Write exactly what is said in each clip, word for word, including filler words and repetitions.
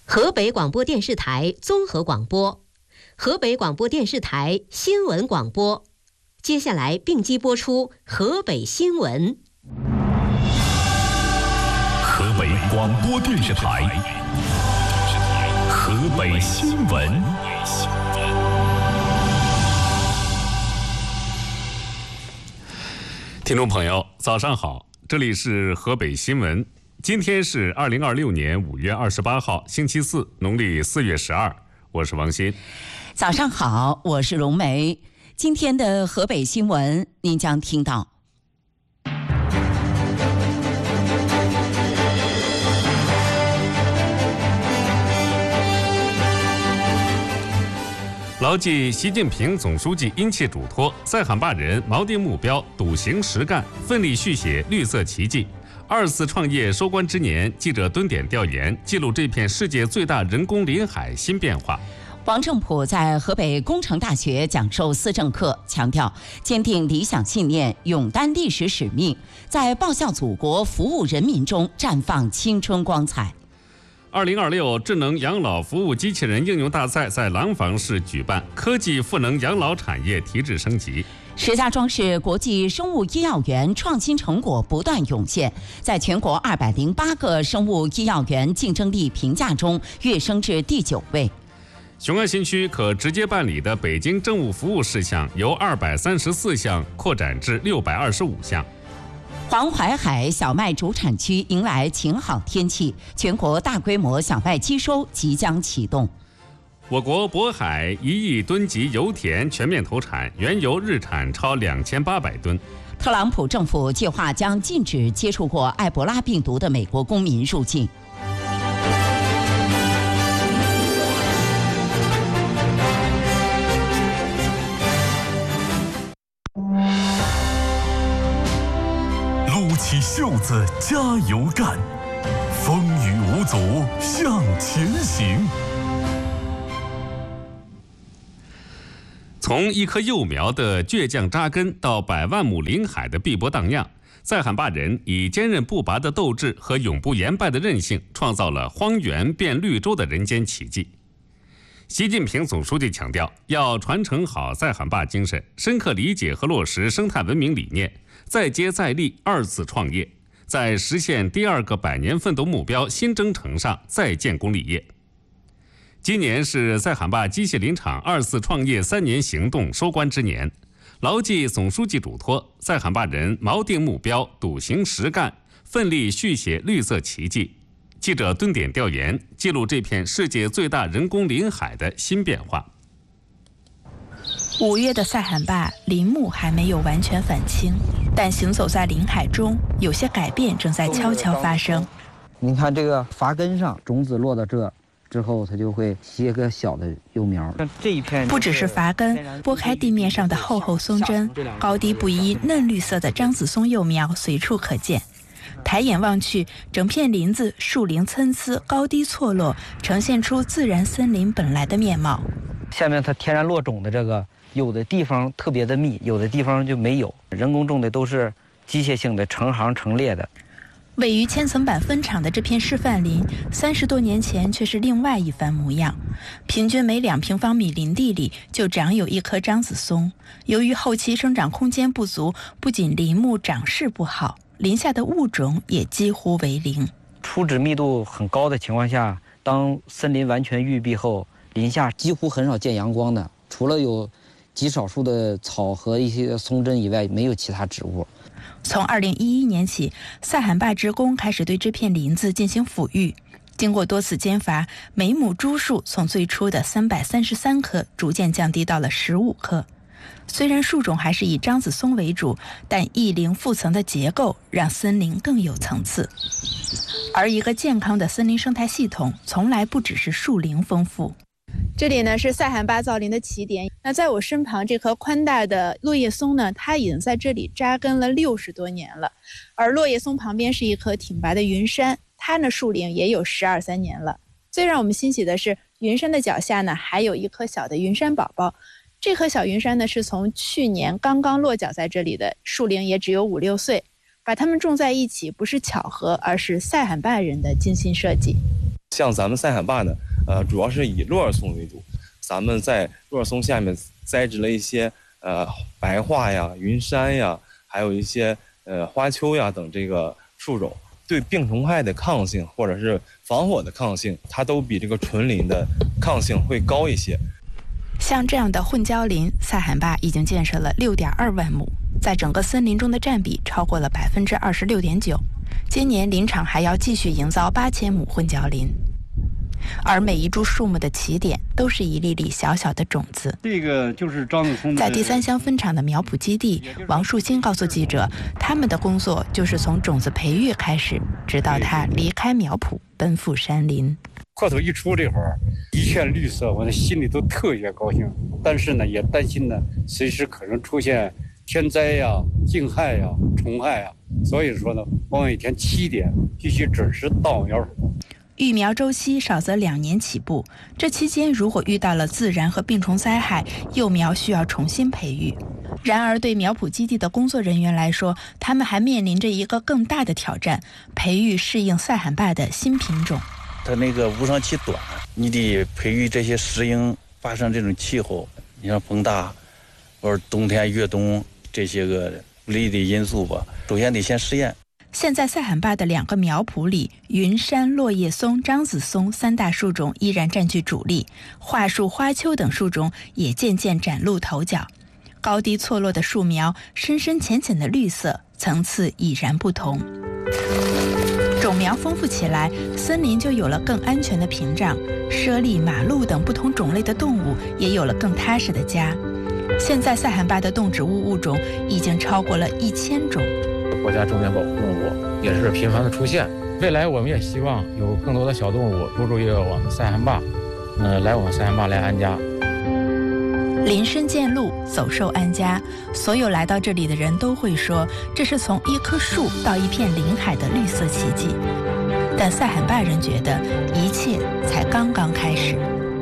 河北广播电视台综合广播，河北广播电视台新闻广播。接下来并机播出河北新闻。 河北广播电视台河北新闻。听众朋友，早上好，这里是河北新闻。今天是二零二六年五月二十八号，星期四，农历四月十二。我是王鑫。 早上好，我是荣梅。今天的河北新闻，您将听到。 牢记习近平总书记殷切嘱托，再喊坝人锚定目标，笃行实干，奋力续写绿色奇迹。二次创业收官之年，记者蹲点调研，记录这片世界最大人工林海新变化。 王正普在河北工程大学讲授思政课，强调坚定理想信念，勇担历史使命，在报效祖国、服务人民中绽放青春光彩。 二零二六智能养老服务机器人应用大赛在廊坊市举办，科技赋能养老产业提质升级。 石家庄市国际生物医药园创新成果不断涌现，在全国二百零八个生物医药园竞争力评价中跃升至第九位。 雄安新区可直接办理的北京政务服务事项由二百三十四项扩展至六百二十五项。 黄淮海小麦主产区迎来晴好天气，全国大规模小麦机收即将启动。 我国渤海一亿吨级油田全面投产，原油日产超两千八百吨。 特朗普政府计划将禁止接触过埃博拉病毒的美国公民入境。 撸起袖子加油干，风雨无阻向前行。从一棵幼苗的倔强扎根到百万亩林海的碧波荡漾，再喊坝人以坚韧不拔的斗志和永不言败的韧性，创造了荒原变绿洲的人间奇迹。习近平总书记强调，要传承好再喊坝精神，深刻理解和落实生态文明理念，再接再厉，二次创业，在实现第二个百年奋斗目标新征程上再建功立业。今年是再喊坝机械林场二次创业三年行动收官之年，牢记总书记嘱托，再喊坝人锚定目标，笃行实干，奋力续写绿色奇迹。记者蹲点调研，记录这片世界最大人工林海的新变化。 五月的再喊坝林木还没有完全返青，但行走在林海中，有些改变正在悄悄发生。 你看这个伐根上，种子落到这之后，它就会结个小的幼苗。 这一片不只是伐根，拨开地面上的厚厚松针，高低不一、嫩绿色的樟子松幼苗随处可见。抬眼望去，整片林子树龄参差，高低错落，呈现出自然森林本来的面貌。 下面它天然落种的这个，有的地方特别的密，有的地方就没有。人工种的都是机械性的，成行成列的。 位于千层板分场的这片示范林，三十多年前却是另外一番模样。平均每两平方米林地里就长有一棵樟子松。由于后期生长空间不足，不仅林木长势不好，林下的物种也几乎为零。 初植密度很高的情况下，当森林完全育碧后，林下几乎很少见阳光的，除了有极少数的草和一些松针以外，没有其他植物。 从二零一一年起，再喊坝职工开始对这片林子进行抚育。经过多次间伐，每亩株数从最初的三百三十三棵逐渐降低到了十五棵。虽然树种还是以樟子松为主，但异林复层的结构让森林更有层次。而一个健康的森林生态系统，从来不只是树龄丰富。 这里呢是再喊坝造林的起点。那在我身旁这棵宽大的落叶松呢，它已经在这里扎根了六十多年了。而落叶松旁边是一棵挺拔的云杉，它呢树龄也有十二三年了。最让我们欣喜的是，云杉的脚下呢还有一颗小的云杉宝宝。这棵小云杉呢是从去年刚刚落脚在这里的，树龄也只有五六岁。把它们种在一起不是巧合，而是再喊坝人的精心设计。 像咱们赛罕坝呢，呃，主要是以洛尔松为主，咱们在洛尔松下面栽植了一些呃白桦呀、云杉呀，还有一些呃花楸呀等这个树种，对病虫害的抗性或者是防火的抗性，它都比这个纯林的抗性会高一些。 像这样的混交林，赛罕坝已经建设了六点二万亩，在整个森林中的占比超过了百分之二十六点九。今年林场还要继续营造八千亩混交林，而每一株树木的起点都是一粒粒小小的种子。 这个就是张子聪在第三乡分场的苗圃基地，王树新告诉记者，他们的工作就是从种子培育开始，直到他离开苗圃奔赴山林。 块头一出这会儿，一片绿色，我的心里都特别高兴。但是呢，也担心呢，随时可能出现天灾呀、惊害呀、虫害呀。所以说呢，我每天七点必须准时到苗圃。 育苗周期少则两年起步，这期间如果遇到了自然和病虫灾害，幼苗需要重新培育。然而，对苗圃基地的工作人员来说，他们还面临着一个更大的挑战：培育适应赛罕坝的新品种。 它那个无霜期短，你得培育这些适应发生这种气候，你像风大，或者冬天越冬这些个不利的因素吧。首先得先试验。 现在赛罕坝的两个苗圃里，云杉、落叶松、樟子松三大树种依然占据主力，桦树、花楸等树种也渐渐崭露头角。高低错落的树苗，深深浅浅的绿色，层次已然不同。种苗丰富起来，森林就有了更安全的屏障，猞猁、马鹿等不同种类的动物也有了更踏实的家。现在赛罕坝的动植物物种已经超过了一千种。 国家重点保护动物也是频繁的出现，未来我们也希望有更多的小动物入驻于我们赛罕坝，呃，来我们赛罕坝来安家。 林深见鹿，走兽安家。所有来到这里的人都会说，这是从一棵树到一片林海的绿色奇迹。但赛罕坝人觉得，一切才刚刚开始。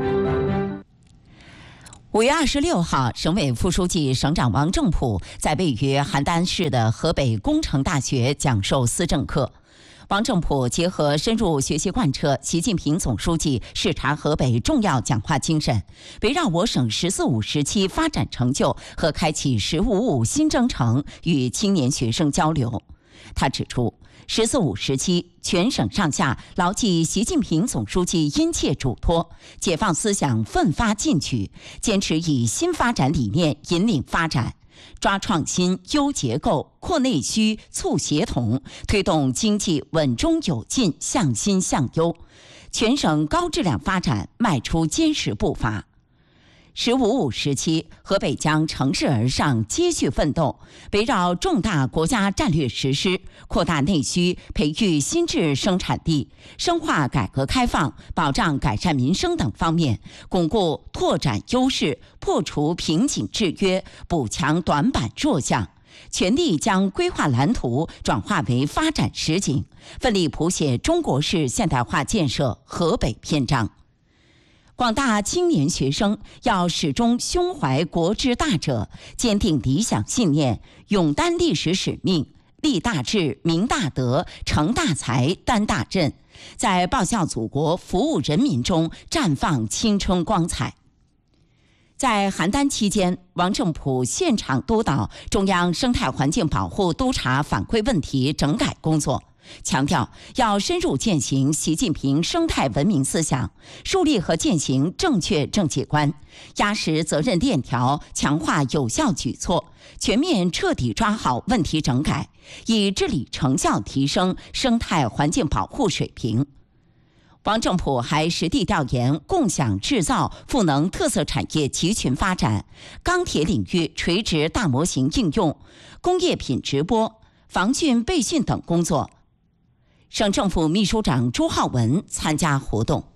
五月二十六号，省委副书记、省长王正普在位于邯郸市的河北工程大学讲授思政课。王正普结合深入学习贯彻习近平总书记视察河北重要讲话精神，围绕我省“十四五”时期发展成就和开启“十五五”新征程与青年学生交流。他指出，“十四五”时期，全省上下牢记习近平总书记殷切嘱托，解放思想奋发进取，坚持以新发展理念引领发展，抓创新、优结构、扩内需、促协同，推动经济稳中有进、向新向优，全省高质量发展迈出坚实步伐。十五五时期，河北将乘势而上，接续奋斗，围绕重大国家战略实施，扩大内需，培育新质生产力，深化改革开放，保障改善民生等方面，巩固拓展优势，破除瓶颈制约，补强短板弱项，全力将规划蓝图转化为发展实景，奋力谱写中国式现代化建设河北篇章。广大青年学生要始终胸怀国之大者，坚定理想信念，勇担历史使命，立大志、明大德、成大才、担大任，在报效祖国、服务人民中绽放青春光彩。在邯郸期间，王正普现场督导中央生态环境保护督查反馈问题整改工作，强调要深入践行习近平生态文明思想，树立和践行正确政绩观，压实责任链条，强化有效举措，全面彻底抓好问题整改，以治理成效提升生态环境保护水平。王正普还实地调研共享制造赋能特色产业集群发展、钢铁领域垂直大模型应用、工业品直播、防汛备汛等工作。省政府秘书长朱浩文参加活动。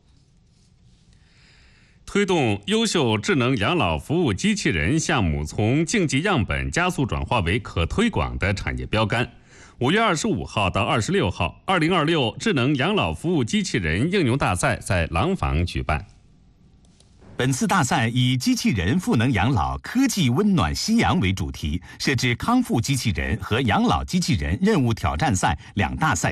推动优秀智能养老服务机器人项目从竞技样本加速转化为可推广的产业标杆。五月二十五号到二十六号，二零二六智能养老服务机器人应用大赛在廊坊举办。 本次大赛以机器人赋能养老、科技温暖夕阳为主题，设置康复机器人和养老机器人任务挑战赛两大赛道，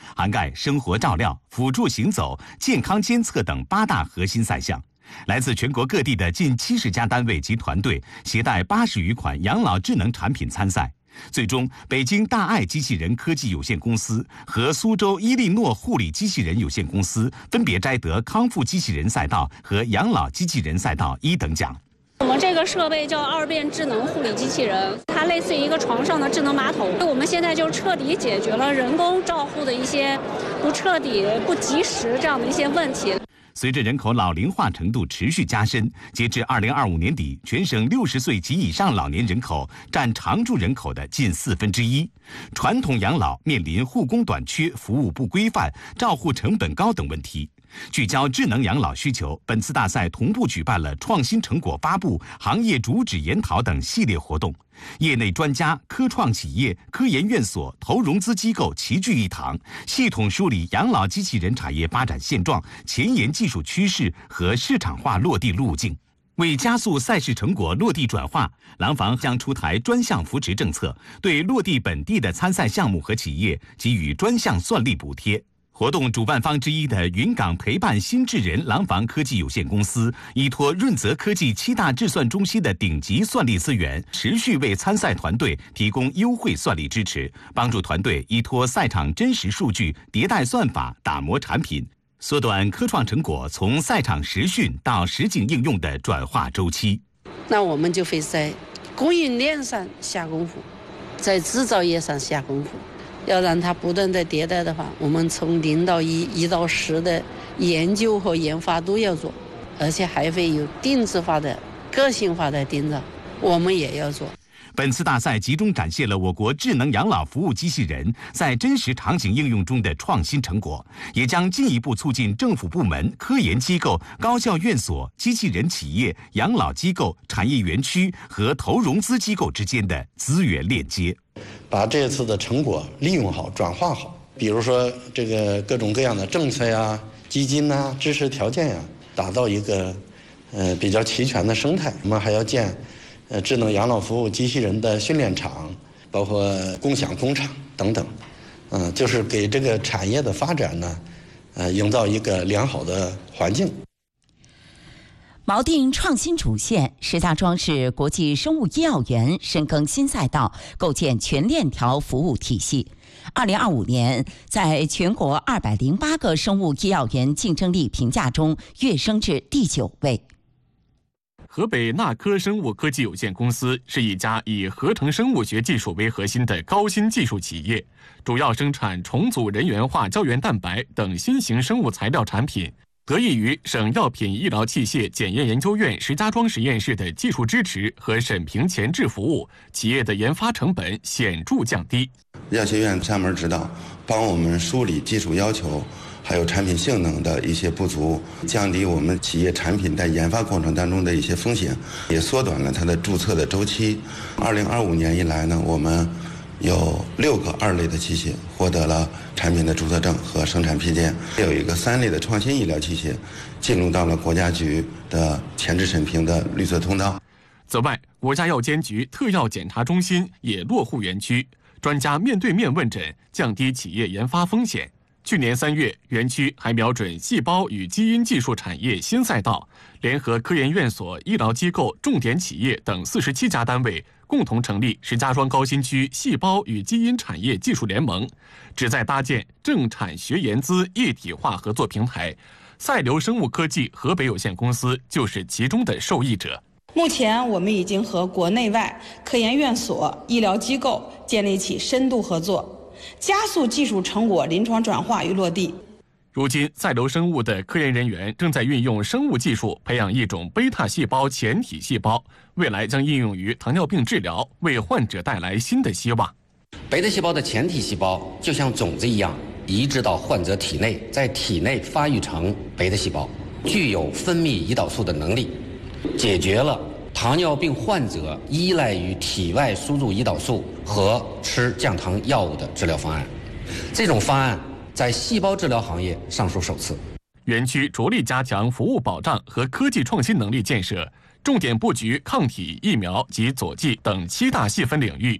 涵盖生活照料、辅助行走、健康监测等八大核心赛项。来自全国各地的近七十家单位及团队携带八十余款养老智能产品参赛。最终，北京大爱机器人科技有限公司和苏州伊利诺护理机器人有限公司分别摘得康复机器人赛道和养老机器人赛道一等奖。 我们这个设备叫二变智能护理机器人，它类似于一个床上的智能马桶。我们现在就彻底解决了人工照护的一些不彻底、不及时这样的一些问题。 随着人口老龄化程度持续加深，截至二零二五年底，全省六十岁及以上老年人口占常住人口的近四分之一。传统养老面临护工短缺、服务不规范、照护成本高等问题。聚焦智能养老需求，本次大赛同步举办了创新成果发布、行业主旨研讨等系列活动。业内专家、科创企业、科研院所、投融资机构齐聚一堂，系统梳理养老机器人产业发展现状、前沿技术趋势和市场化落地路径。为加速赛事成果落地转化，廊坊将出台专项扶持政策，对落地本地的参赛项目和企业给予专项算力补贴。活动主办方之一的云港陪伴新智人廊坊科技有限公司，依托润泽科技七大智算中心的顶级算力资源，持续为参赛团队提供优惠算力支持，帮助团队依托赛场真实数据迭代算法，打磨产品，缩短科创成果从赛场实训到实景应用的转化周期。 那我们就会在供应链上下功夫，在制造业上下功夫。要让它不断的迭代的话，我们从零到一、一到十的研究和研发都要做，而且还会有定制化的、个性化的定造，我们也要做。 本次大赛集中展现了我国智能养老服务机器人在真实场景应用中的创新成果，也将进一步促进政府部门、科研机构、高校院所、机器人企业、养老机构、产业园区和投融资机构之间的资源链接， 把这次的成果利用好、转化好。比如说，这个各种各样的政策呀、基金呐、支持条件呀，打造一个呃比较齐全的生态。我们还要建呃智能养老服务机器人的训练场，包括共享工厂等等，嗯、呃，就是给这个产业的发展呢，呃，营造一个良好的环境。 锚定创新主线，石家庄市国际生物医药园深耕新赛道，构建全链条服务体系。二零二五年，在全国二百零八个生物医药园竞争力评价中跃升至第九位。 河北纳科生物科技有限公司是一家以合成生物学技术为核心的高新技术企业，主要生产重组人源化胶原蛋白等新型生物材料产品。得益于省药品医疗器械检验研究院石家庄实验室的技术支持和审评前置服务，企业的研发成本显著降低。 药学院上门指导，帮我们梳理技术要求还有产品性能的一些不足，降低我们企业产品在研发过程当中的一些风险，也缩短了它的注册的周期。二零二五年以来呢，我们有六个二类的器械获得了产品的注册证和生产批件，有一个三类的创新医疗器械进入到了国家局的前置审评的绿色通道。 此外，国家药监局特药检查中心也落户园区，专家面对面问诊，降低企业研发风险。去年三月，园区还瞄准细胞与基因技术产业新赛道，联合科研院所、医疗机构、重点企业等四十七家单位，共同成立石家庄高新区细胞与基因产业技术联盟，旨在搭建政产学研资一体化合作平台。赛流生物科技河北有限公司就是其中的受益者。 目前，我们已经和国内外科研院所、医疗机构建立起深度合作，加速技术成果临床转化与落地。 如今，赛流生物的科研人员正在运用生物技术培养一种贝塔细胞前体细胞，未来将应用于糖尿病治疗，为患者带来新的希望。 贝塔细胞的前体细胞就像种子一样，移植到患者体内，在体内发育成贝塔细胞，具有分泌胰岛素的能力，解决了糖尿病患者依赖于体外输入胰岛素和吃降糖药物的治疗方案。这种方案在细胞治疗行业尚属首次。 园区着力加强服务保障和科技创新能力建设，重点布局抗体、疫苗及佐剂等七大细分领域，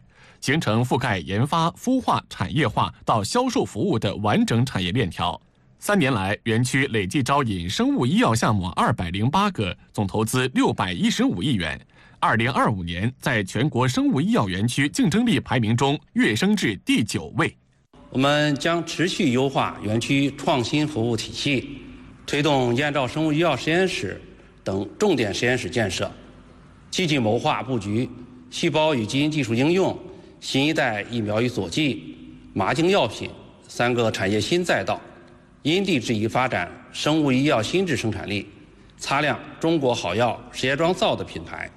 形成覆盖研发、孵化、产业化到销售服务的完整产业链条。三年来，园区累计招引生物医药项目二百零八个，总投资六百一十五亿元。二零二五年，在全国生物医药园区竞争力排名中跃升至第九位。 我们将持续优化园区创新服务体系，推动燕赵生物医药实验室等重点实验室建设，积极谋划布局细胞与基因技术应用、新一代疫苗与佐剂、麻精药品三个产业新赛道，因地制宜发展生物医药新质生产力，擦亮中国好药石家庄造的品牌。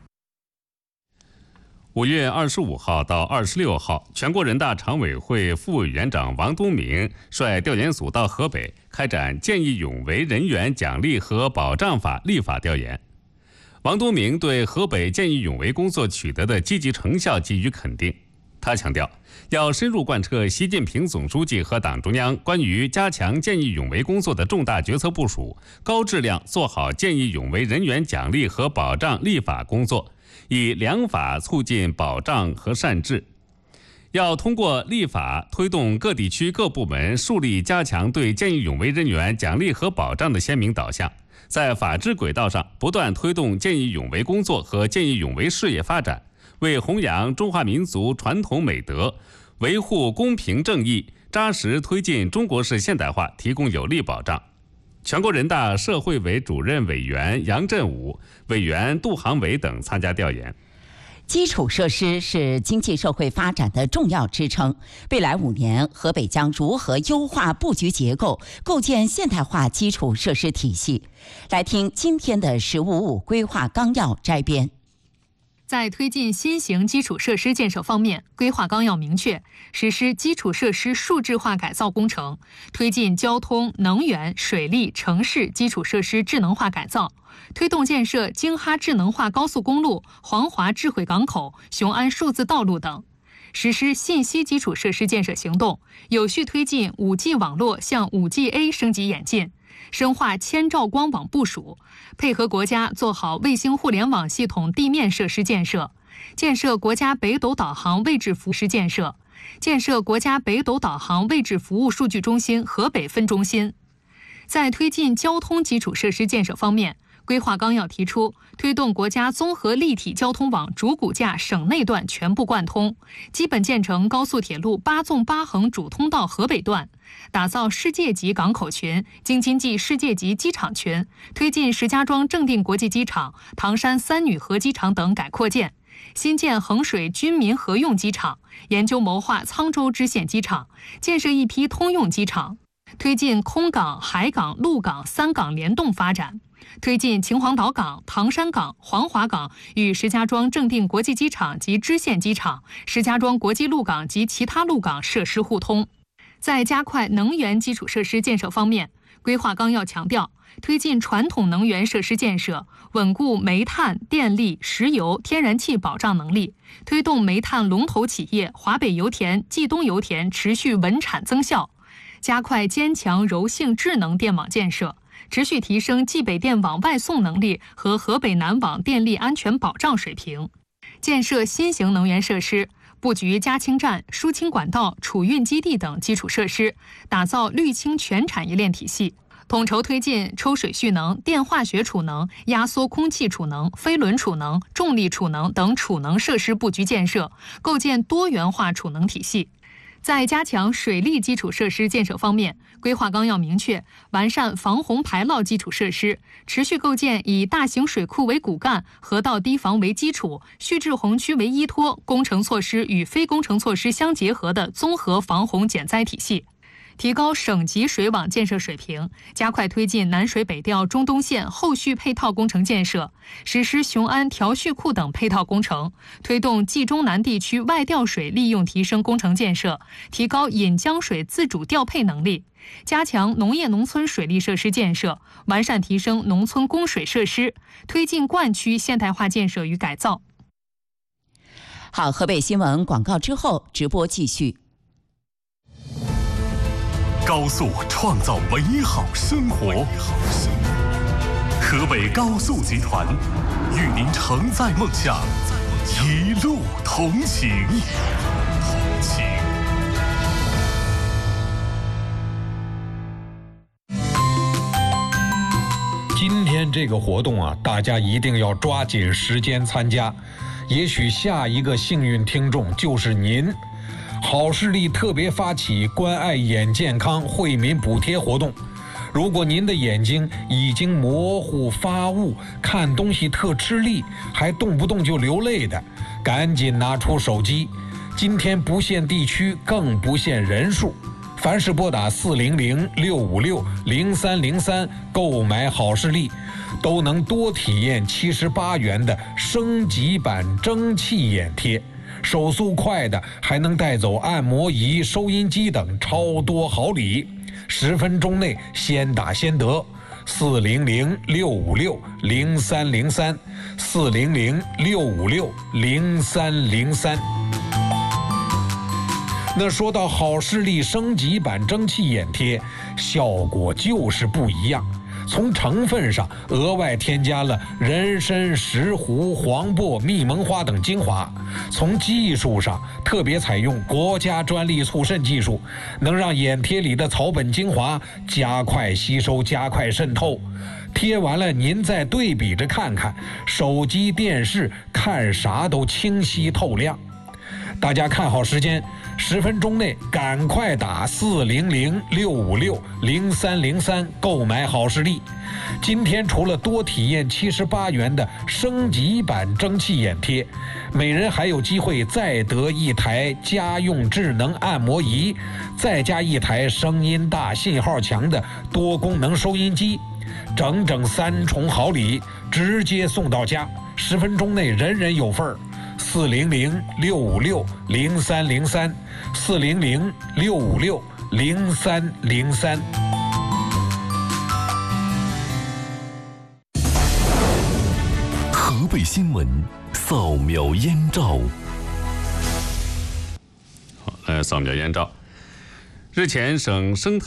五月二十五号到二十六号，全国人大常委会副委员长王东明率调研组到河北开展见义勇为人员奖励和保障法立法调研。王东明对河北见义勇为工作取得的积极成效给予肯定。他强调，要深入贯彻习近平总书记和党中央关于加强见义勇为工作的重大决策部署，高质量做好见义勇为人员奖励和保障立法工作，以良法促进保障和善治。要通过立法推动各地区各部门树立加强对见义勇为人员奖励和保障的鲜明导向，在法治轨道上不断推动见义勇为工作和见义勇为事业发展，为弘扬中华民族传统美德、维护公平正义、扎实推进中国式现代化提供有力保障。全国人大社会委主任委员杨振武、委员杜航伟等参加调研。 基础设施是经济社会发展的重要支撑。未来五年，河北将如何优化布局结构，构建现代化基础设施体系？来听今天的“十五五”规划纲要摘编。 在推进新型基础设施建设方面，规划纲要明确实施基础设施数质化改造工程，推进交通、能源、水利、城市基础设施智能化改造，推动建设京哈智能化高速公路、黄华智慧港口、雄安数字道路等。实施信息基础设施建设行动，有序推进 五 G 网络向 五 G A 升级演进，深化千兆光网部署，配合国家做好卫星互联网系统地面设施建设，建设国家北斗导航位置服务建设，建设国家北斗导航位置服务数据中心河北分中心。在推进交通基础设施建设方面，规划纲要提出，推动国家综合立体交通网主骨架省内段全部贯通，基本建成高速铁路八纵八横主通道河北段，打造世界级港口群、京津冀世界级机场群，推进石家庄正定国际机场、唐山三女河机场等改扩建，新建衡水军民合用机场，研究谋划沧州支线机场，建设一批通用机场，推进空港、海港、陆港三港联动发展，推进秦皇岛港、唐山港、黄华港与石家庄正定国际机场及支线机场、石家庄国际陆港及其他陆港设施互通。在加快能源基础设施建设方面，规划纲要强调，推进传统能源设施建设，稳固煤炭、电力、石油、天然气保障能力，推动煤炭龙头企业华北油田、冀东油田持续稳产增效，加快坚强柔性智能电网建设，持续提升冀北电网外送能力和河北南网电力安全保障水平，建设新型能源设施，布局加氢站、输氢管道、储运基地等基础设施，打造绿氢全产业链体系，统筹推进抽水蓄能、电化学储能、压缩空气储能、飞轮储能、重力储能等储能设施布局建设，构建多元化储能体系。在加强水利基础设施建设方面，规划纲要明确，完善防洪排涝基础设施，持续构建以大型水库为骨干、河道堤防为基础、蓄滞洪区为依托、工程措施与非工程措施相结合的综合防洪减灾体系。提高省级水网建设水平，加快推进南水北调中东线后续配套工程建设，实施雄安调蓄库等配套工程，推动冀中南地区外调水利用提升工程建设，提高引江水自主调配能力，加强农业农村水利设施建设，完善提升农村供水设施，推进灌区现代化建设与改造。 好，河北新闻广告之后，直播继续。 高速创造美好生活，河北高速集团与您承载梦想，一路同行。 今天这个活动啊，大家一定要抓紧时间参加，也许下一个幸运听众就是您。好视力特别发起关爱眼健康惠民补贴活动，如果您的眼睛已经模糊发雾，看东西特吃力，还动不动就流泪的，赶紧拿出手机。今天不限地区，更不限人数，凡是拨打四零零六五六零三零三购买好视力，都能多体验七十八元的升级版蒸汽眼贴，手速快的还能带走按摩仪、收音机等超多好礼，十分钟内先打先得。四零零六五六零三零三，四零零六五六零三零三。那说到好视力升级版蒸汽眼贴，效果就是不一样。从成分上额外添加了人参、石斛、黄柏、蜜蒙花等精华，从技术上特别采用国家专利促渗技术，能让眼贴里的草本精华加快吸收、加快渗透。贴完了您再对比着看看，手机、电视看啥都清晰透亮。大家看好时间，十分钟内赶快打四零零六五六零三零三购买好视力。今天除了多体验七十八元的升级版蒸汽眼贴，每人还有机会再得一台家用智能按摩仪，再加一台声音大、信号强的多功能收音机，整整三重好礼，直接送到家，十分钟内人人有份儿。四零零六五六零三零三，四零零六五六零三零三。 河北新闻扫描燕赵。 好，来扫描燕赵。日前，省生态